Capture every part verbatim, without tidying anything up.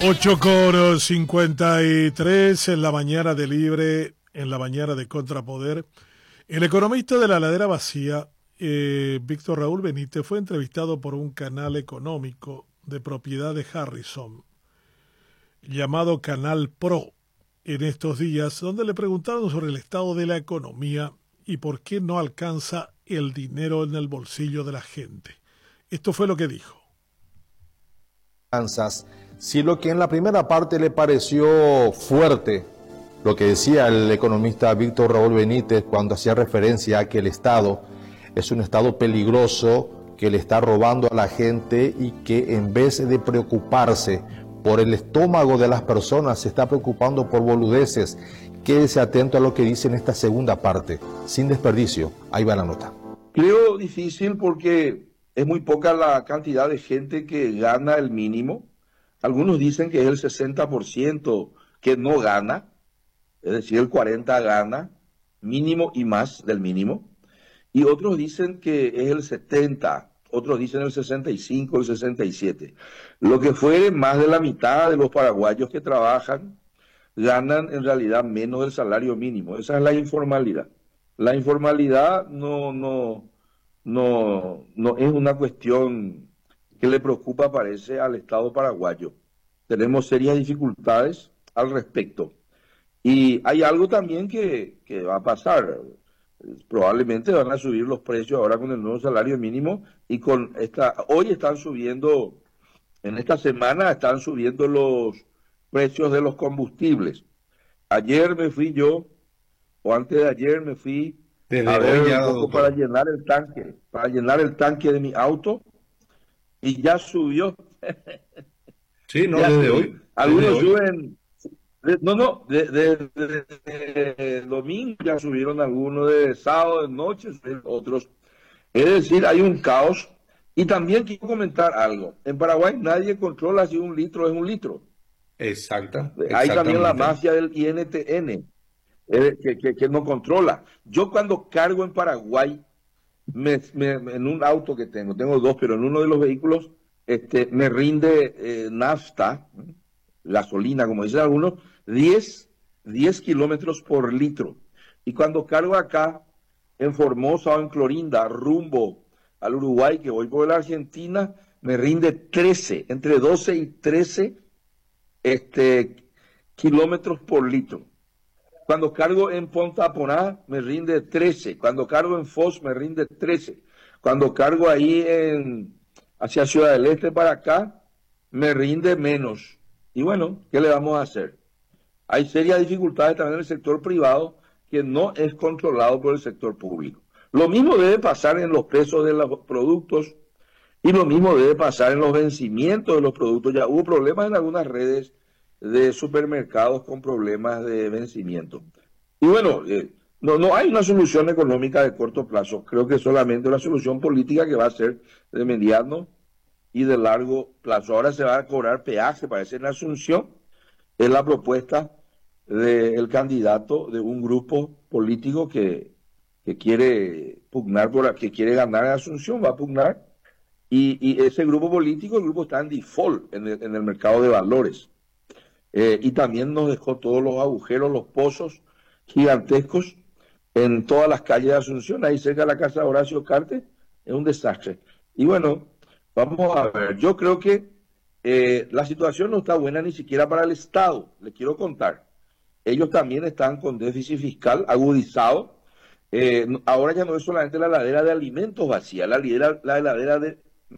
ocho con cincuenta y tres en la mañana de Libre, en la mañana de Contrapoder. El economista de la ladera vacía, eh, Víctor Raúl Benítez, fue entrevistado por un canal económico de propiedad de Harrison, llamado Canal Pro, en estos días, donde le preguntaron sobre el estado de la economía y por qué no alcanza el dinero en el bolsillo de la gente. Esto fue lo que dijo. Si lo que en la primera parte le pareció fuerte, lo que decía el economista Víctor Raúl Benítez cuando hacía referencia a que el Estado es un Estado peligroso, que le está robando a la gente y que en vez de preocuparse por el estómago de las personas, se está preocupando por boludeces. Quédese atento a lo que dice en esta segunda parte, sin desperdicio. Ahí va la nota. Creo difícil porque es muy poca la cantidad de gente que gana el mínimo. Algunos dicen que es el sesenta por ciento que no gana, es decir, el cuarenta por ciento gana, mínimo y más del mínimo. Y otros dicen que es el setenta por ciento, otros dicen el sesenta y cinco por ciento, el sesenta y siete por ciento. Lo que fuere, más de la mitad de los paraguayos que trabajan ganan en realidad menos del salario mínimo. Esa es la informalidad. La informalidad no, no, no, no es una cuestión que le preocupa, parece, al Estado paraguayo. Tenemos serias dificultades al respecto. Y hay algo también que, que va a pasar. Probablemente van a subir los precios ahora con el nuevo salario mínimo y con esta, hoy están subiendo, en esta semana están subiendo los precios de los combustibles. Ayer me fui yo, o antes de ayer me fui Desde a ver ya, un poco para llenar el tanque, para llenar el tanque de mi auto, y ya subió. Sí, no, ya desde subió. hoy. Algunos desde hoy. suben, de, no, no, de, de, de, de, de domingo ya subieron algunos, de sábado, de noche, otros. Es decir, hay un caos. Y también quiero comentar algo. En Paraguay nadie controla si un litro es un litro. Exacta. Hay también la mafia del I N T N, eh, que, que, que no controla. Yo cuando cargo en Paraguay, me, me, en un auto que tengo, tengo dos, pero en uno de los vehículos este, me rinde eh, nafta, gasolina, como dicen algunos, diez kilómetros por litro. Y cuando cargo acá, en Formosa o en Clorinda, rumbo al Uruguay, que voy por la Argentina, me rinde trece, entre doce y trece este, kilómetros por litro. Cuando cargo en Ponta Poná, me rinde trece. Cuando cargo en Foz, me rinde trece. Cuando cargo ahí en, hacia Ciudad del Este para acá, me rinde menos. Y bueno, ¿qué le vamos a hacer? Hay serias dificultades también en el sector privado que no es controlado por el sector público. Lo mismo debe pasar en los precios de los productos y lo mismo debe pasar en los vencimientos de los productos. Ya hubo problemas en algunas redes de supermercados con problemas de vencimiento. Y bueno, eh, no, no hay una solución económica de corto plazo. Creo que solamente una solución política que va a ser de mediano y de largo plazo. Ahora se va a cobrar peaje, parece, en Asunción. Es la propuesta del candidato de un grupo político que, que quiere pugnar, por, que quiere ganar en Asunción, va a pugnar. Y, y ese grupo político, el grupo está en default en el, en el mercado de valores. Eh, y también nos dejó todos los agujeros, los pozos gigantescos en todas las calles de Asunción, ahí cerca de la casa de Horacio Cartes, es un desastre. Y bueno, vamos a ver, yo creo que eh, la situación no está buena ni siquiera para el Estado, les quiero contar. Ellos también están con déficit fiscal agudizado. Eh, ahora ya no es solamente la heladera de alimentos vacía, la heladera, la heladera de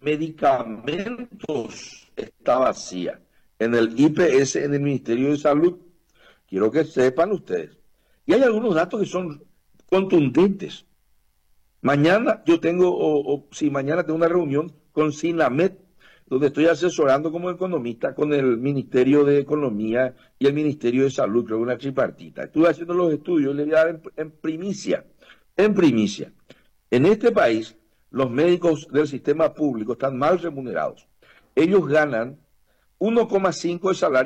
medicamentos está vacía. En el I P S, en el Ministerio de Salud, quiero que sepan ustedes. Y hay algunos datos que son contundentes. Mañana yo tengo, o, o si mañana tengo una reunión con SINAMED, donde estoy asesorando como economista con el Ministerio de Economía y el Ministerio de Salud, creo que una tripartita. Estuve haciendo los estudios, les voy a dar en, en primicia, en primicia. En este país, los médicos del sistema público están mal remunerados. Ellos ganan uno coma cinco de salario